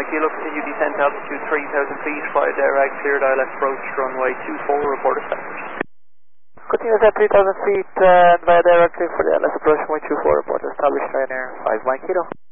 Kilo, continue descent to altitude 3,000 feet, via direct, cleared ILS approach, runway 24, report established. Continue at 3,000 feet via direct, clear for the ILS approach, runway 24, report established, Ryanair 5 Mike Kilo.